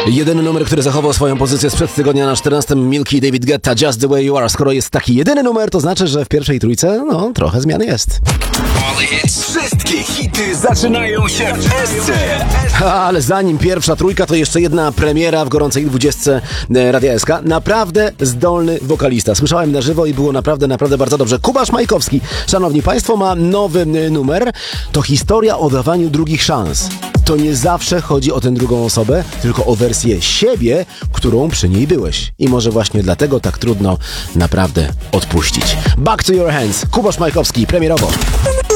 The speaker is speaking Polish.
Jedyny numer, który zachował swoją pozycję sprzed tygodnia na 14. Milky David Guetta, Just the Way You Are. Skoro jest taki jedyny numer, to znaczy, że w pierwszej trójce, trochę zmian jest. Wszystkie hity zaczynają się w SC. Ale zanim pierwsza trójka, to jeszcze jedna premiera w gorącej 20 Radia SK. Naprawdę zdolny wokalista. Słyszałem na żywo i było naprawdę bardzo dobrze. Kuba Szmajkowski, szanowni państwo, ma nowy numer. To historia o dawaniu drugich szans. To nie zawsze chodzi o tę drugą osobę, tylko o wersję siebie, którą przy niej byłeś. I może właśnie dlatego tak trudno naprawdę odpuścić. Back to your hands. Kuba Szmajkowski, premierowo.